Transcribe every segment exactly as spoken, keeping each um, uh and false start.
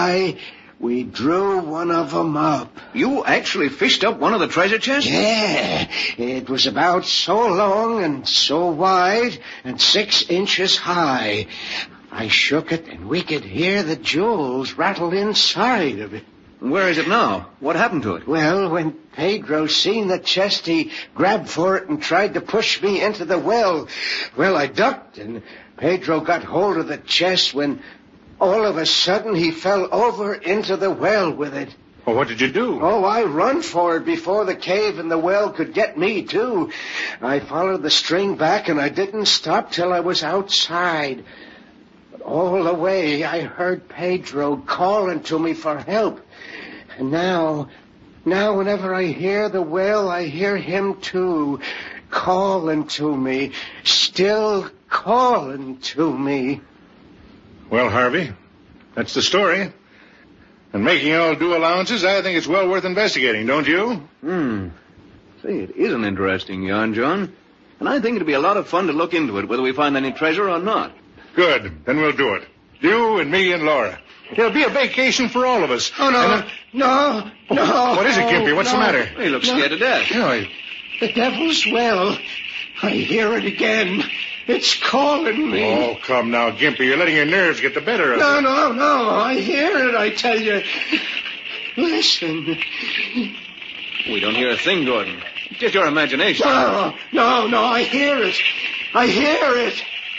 I, we drew one of 'em up. You actually fished up one of the treasure chests? Yeah, it was about so long and so wide and six inches high. I shook it and we could hear the jewels rattle inside of it. Where is it now? What happened to it? Well, when Pedro seen the chest, he grabbed for it and tried to push me into the well. Well, I ducked, and Pedro got hold of the chest when all of a sudden he fell over into the well with it. Well, what did you do? Oh, I run for it before the cave and the well could get me, too. I followed the string back, and I didn't stop till I was outside. But all the way, I heard Pedro calling to me for help. And now, now whenever I hear the well, I hear him too, calling to me, still calling to me. Well, Harvey, that's the story. And making all due allowances, I think it's well worth investigating, don't you? Hmm. Say, it is an interesting yarn, John. And I think it'd be a lot of fun to look into it, whether we find any treasure or not. Good. Then we'll do it. You and me and Laura. It'll be a vacation for all of us. Oh, no, and, uh, no, no. What is it, Gimpy? What's no, the matter? He looks no. scared to death. You know, The devil's well. I hear it again. It's calling me. Oh, come now, Gimpy. You're letting your nerves get the better of No, you. no, no. I hear it, I tell you. Listen. We don't hear a thing, Gordon. It's just your imagination. No, no, no. I hear it. I hear it.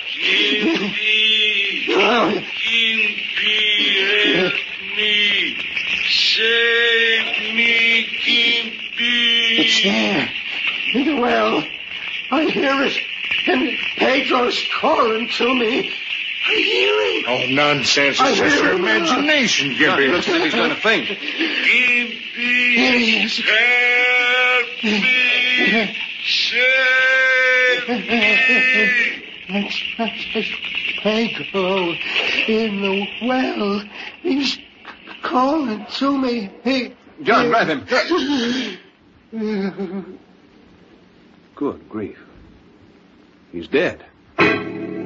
Gimpy, Oh. Gimpy, help me. Save me, Gimpy. It's there. In the well. I hear it. And Pedro's calling to me. I hear it. Oh, nonsense. I It's just hear your it. imagination, John, he Gimpy. looks as if he's going to faint. Gimpy, There he is. help me. Save me. That's, that's Pedro in the well. He's calling to me. He, John, grab him. Good grief. He's dead.